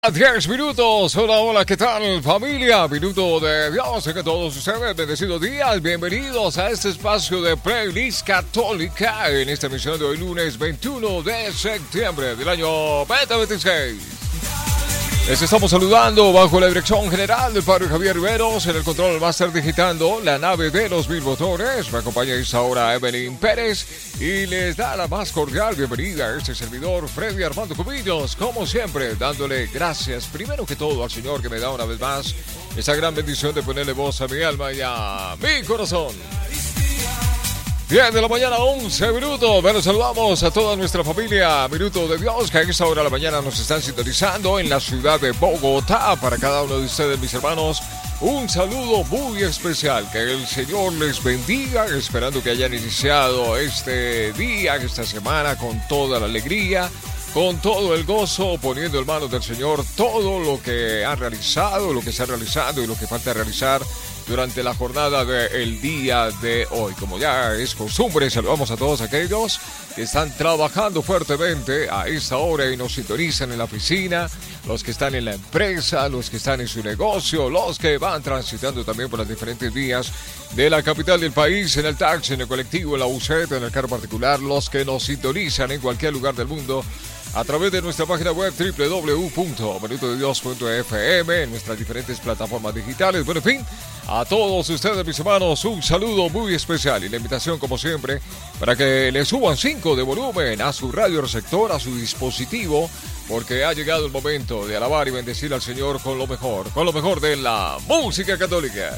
10 minutos, hola, ¿qué tal familia? Minuto de Dios, que todos ustedes, bendecidos días, bienvenidos a este espacio de Playlist Católica en esta emisión de hoy lunes 21 de septiembre del año 2026. Les estamos saludando bajo la dirección general del padre Javier Riveros, en el control máster digitando la nave de los 1000 motores. Me acompaña ahora Evelyn Pérez y les da la más cordial bienvenida a este servidor Freddy Armando Cubillos, como siempre, dándole gracias primero que todo al Señor que me da una vez más esa gran bendición de ponerle voz a mi alma y a mi corazón. 10 de la mañana, 11 minutos. Bueno, saludamos a toda nuestra familia Minuto de Dios, que a esta hora de la mañana nos están sintonizando en la ciudad de Bogotá. Para cada uno de ustedes, mis hermanos, un saludo muy especial. Que el Señor les bendiga, esperando que hayan iniciado este día, esta semana, con toda la alegría, con todo el gozo, poniendo en manos del Señor todo lo que han realizado, lo que está realizando y lo que falta realizar durante la jornada del día de hoy. Como ya es costumbre, saludamos a todos aquellos que están trabajando fuertemente a esta hora y nos sintonizan en la oficina, los que están en la empresa, los que están en su negocio, los que van transitando también por las diferentes vías de la capital del país, en el taxi, en el colectivo, en la buseta, en el carro particular, los que nos sintonizan en cualquier lugar del mundo a través de nuestra página web www.minutodedios.fm, en nuestras diferentes plataformas digitales. Bueno, en fin, a todos ustedes, mis hermanos, un saludo muy especial y la invitación, como siempre, para que le suban 5 de volumen a su radio receptor, a su dispositivo, porque ha llegado el momento de alabar y bendecir al Señor con lo mejor de la música católica.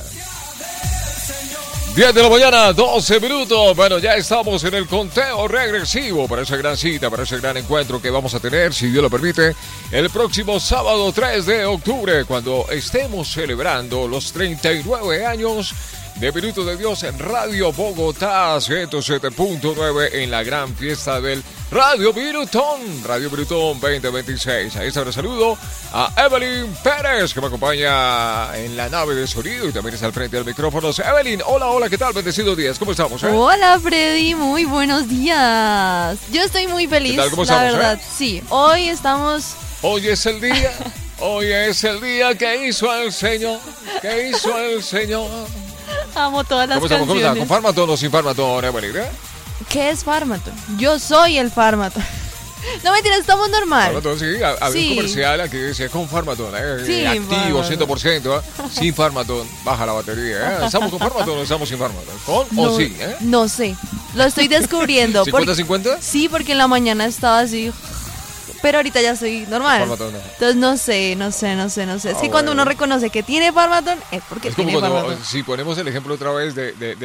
10 de la mañana, 12 minutos. Bueno, ya estamos en el conteo regresivo para esa gran cita, para ese gran encuentro que vamos a tener, si Dios lo permite, el próximo sábado 3 de octubre, cuando estemos celebrando los 39 años de Minuto de Dios en Radio Bogotá 107.9, en la gran fiesta del Radio Minutón 2026. A esta hora saludo a Evelyn Pérez, que me acompaña en la nave de sonido y también está al frente del micrófono. Evelyn, hola, ¿qué tal? Bendecidos días, ¿cómo estamos? Hola, Freddy, muy buenos días. Yo estoy muy feliz, ¿Qué tal? ¿Cómo la estamos, verdad. Sí, hoy estamos... Hoy es el día que hizo el Señor, Amo todas las canciones. ¿Cómo está? ¿Con Farmatón o sin Farmatón, Evelyn? ¿Qué es Farmatón? Yo soy el Farmatón. No, mentira, estamos normal. Farmatón, sí, había un comercial aquí que decía con Farmatón, sí, activo, Farmatón. 100%, sin Farmatón, baja la batería. ¿Estamos con Farmatón o estamos sin Farmatón? ¿Con o sin? No sé, lo estoy descubriendo. ¿50-50? Sí, porque en la mañana estaba así, pero ahorita ya soy normal. Farmatón, no. Entonces no sé. Es que cuando uno reconoce que tiene Farmatón, es porque es como tiene cuando, Farmatón. si ponemos el ejemplo otra vez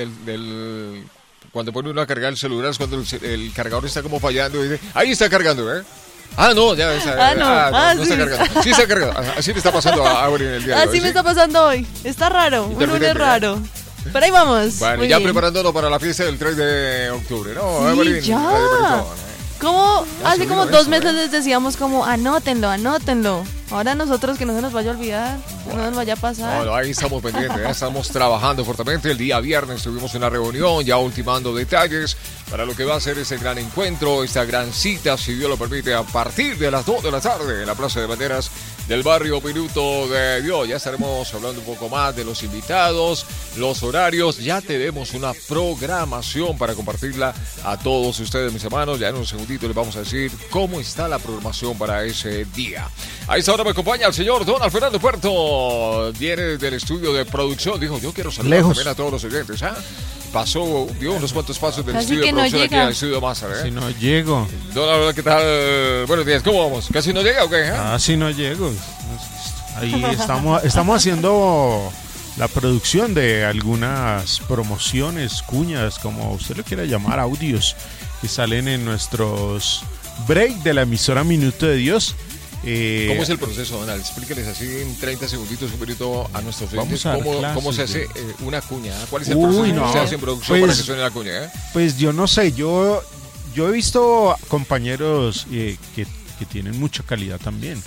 del cuando pone uno a cargar el celular, es cuando el cargador está como fallando y dice, ahí está cargando, ¿eh? Ah, no, ya está. No sí. está cargando. Sí está cargando. Así le está pasando a Evelyn el día de hoy. Así me está pasando hoy. Está raro, un lunes raro. Pero ahí vamos. Bueno, muy ya bien. preparándonos para la fiesta del 3 de octubre, ¿no, Sí, Evelyn? ya. Como Ya hace se como olvidó 2 eso, meses les decíamos como anótenlo. Ahora nosotros que no se nos vaya a olvidar, que no nos vaya a pasar. Bueno, ahí estamos pendientes, estamos trabajando fuertemente. El día viernes tuvimos una reunión ya ultimando detalles para lo que va a ser ese gran encuentro, esta gran cita, si Dios lo permite, a partir de las 2 de la tarde en la Plaza de Banderas del barrio Minuto de Dios. Ya estaremos hablando un poco más de los invitados, los horarios. Ya tenemos una programación para compartirla a todos ustedes, mis hermanos. Ya en un segundito les vamos a decir cómo está la programación para ese día. A esta hora me acompaña el señor Donald Fernando Puerto. Viene del estudio de producción. Dijo, yo quiero saludar también a todos los oyentes. Dio unos cuantos pasos del Casi estudio de que no producción aquí llega. al estudio Master. Si no llego. Donald, ¿qué tal? Buenos días, ¿cómo vamos? ¿Casi no llega o qué? Si no llego. Ahí estamos haciendo la producción de algunas promociones, cuñas, como usted lo quiera llamar, audios que salen en nuestros break de la emisora Minuto de Dios. ¿Cómo es el proceso, Donald? Explíqueles así en 30 segunditos, un minuto a nuestros oyentes. ¿Cómo se hace una cuña? ¿Cuál es el proceso que se hace en producción para que suene la cuña? Pues yo no sé, yo he visto compañeros que tienen mucha calidad también.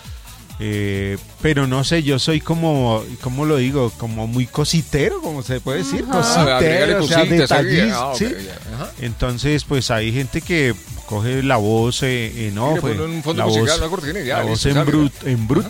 Pero no sé, yo soy como, ¿cómo lo digo? Como muy cositero, como se puede decir, cositero, o sea, detallista, ¿sí? Entonces, pues hay gente que coge la voz en off, Mire, pone un fondo la musical, voz, una cortina y ya, la voz listo, en, salga. en brut,